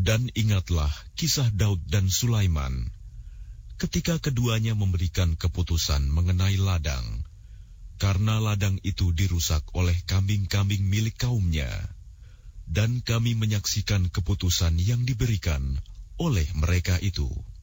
Dan ingatlah kisah Daud dan Sulaiman, ketika keduanya memberikan keputusan mengenai ladang, karena ladang itu dirusak oleh kambing-kambing milik kaumnya, dan kami menyaksikan keputusan yang diberikan oleh mereka itu.